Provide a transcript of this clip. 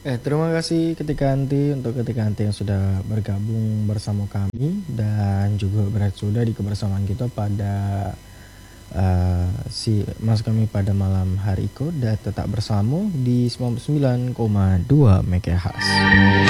Terima kasih ketika anti yang sudah bergabung bersama kami dan juga sudah di kebersamaan kita pada si mas kami pada malam hari itu dan tetap bersama di 99,2 MHz.